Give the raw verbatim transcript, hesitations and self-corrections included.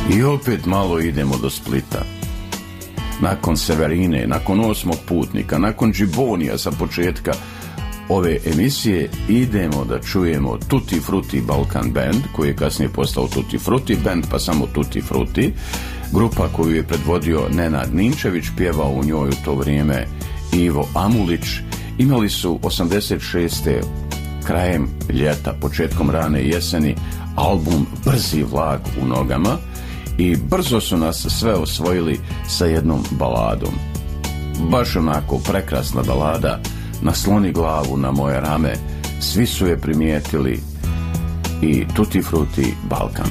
I opet malo idemo do Splita. Nakon Severine, nakon Osmog putnika, nakon Džibonija sa početka ove emisije idemo da čujemo Tutti Frutti Balkan Band, koji je kasnije postao Tutti Frutti Band, pa samo Tutti Frutti. Grupa koju je predvodio Nenad Ninčević, pjevao u njoj u to vrijeme Ivo Amulić. Imali su osamdeset šeste krajem ljeta, početkom rane jeseni album Brzi vlak u nogama i brzo su nas sve osvojili sa jednom baladom. Baš onako prekrasna balada, Nasloni glavu na moje rame, svi su je primijetili i Tutti Frutti Balkan